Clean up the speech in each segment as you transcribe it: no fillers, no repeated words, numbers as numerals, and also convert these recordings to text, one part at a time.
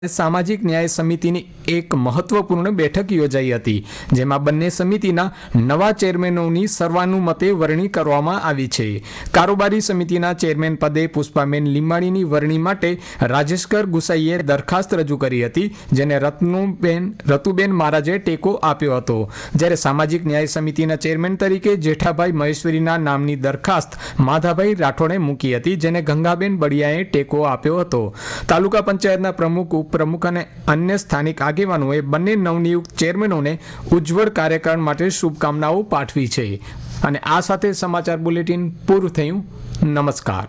સામાજિક ન્યાય સમિતિની એક મહત્વપૂર્ણ બેઠક યોજાઈ હતી, જેમાં બંને સમિતિના નવા ચેરમેનોની સર્વાનુમતે વરણી કરવામાં આવી છે. કારોબારી સમિતિના ચેરમેન પદે પુષ્પાબેન લીંબાણીની વરણી માટે રાજેશકર ગુસાઈએ દરખાસ્ત રજૂ કરી હતી, જેને રતુબેન મહારાજે ટેકો આપ્યો હતો. જ્યારે સામાજિક ન્યાય સમિતિના ચેરમેન તરીકે જેઠાભાઈ મહેશ્વરીના નામની દરખાસ્ત માધાભાઈ રાઠોડે મૂકી હતી, જેને ગંગાબેન બળિયાએ ટેકો આપ્યો હતો. તાલુકા પંચાયતના પ્રમુખ, પ્રમુખ અને અન્ય સ્થાનિક આગેવાનોએ બંને નવનિયુક્ત ચેરમેનોને ઉજ્જવળ કાર્યકાળ માટે શુભકામનાઓ પાઠવી છે. અને આ સાથે સમાચાર બુલેટિન પૂરું થયું. નમસ્કાર.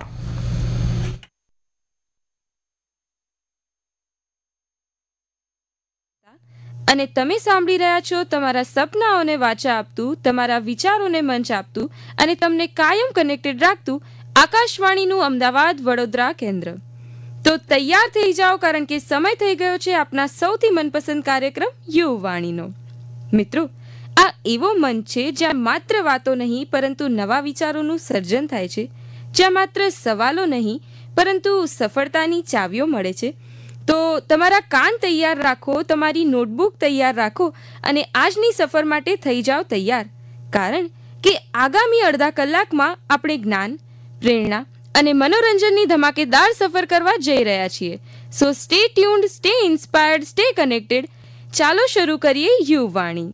અને તમે સાંભળી રહ્યા છો તમારા સપનાઓને વાચા આપતું, તમારા વિચારોને મંચ આપતું અને તમને કાયમ કનેક્ટેડ રાખતું આકાશવાણીનું અમદાવાદ વડોદરા કેન્દ્ર. તો તૈયાર થઈ જાઓ, કારણ કે સમય થઈ ગયો છે આપના સૌથી મનપસંદ કાર્યક્રમ યુવાણીનો. મિત્રો, આ એવો મંચ છે જ્યાં માત્ર વાતો નહીં પરંતુ નવા વિચારોનું સર્જન થાય છે, જ્યાં માત્ર સવાલો નહીં પરંતુ સફળતાની ચાવીઓ મળે છે. તો તમારા કાન તૈયાર રાખો, તમારી નોટબુક તૈયાર રાખો અને આજની સફર માટે થઈ જાઓ તૈયાર, કારણ કે આગામી અડધા કલાકમાં આપણે જ્ઞાન, પ્રેરણા અને મનોરંજનની ધમાકેદાર સફર કરવા જઈ રહ્યા છીએ. સો stay tuned, stay inspired, stay connected. ચાલો શરૂ કરીએ યુવાણી.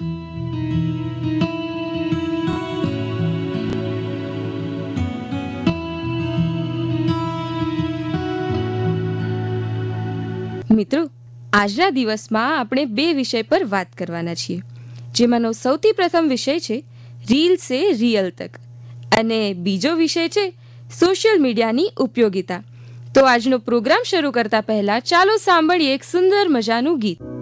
મિત્રો, આજના દિવસમાં આપણે બે વિષય પર વાત કરવાના છીએ, જેમાંનો સૌથી પ્રથમ વિષય છે રીલ સે રિયલ તક અને બીજો વિષય છે સોશિયલ મીડિયાની ઉપયોગિતા. તો આજનો પ્રોગ્રામ શરૂ કરતા પહેલા ચાલો સાંભળીએ એક સુંદર મજાનું ગીત.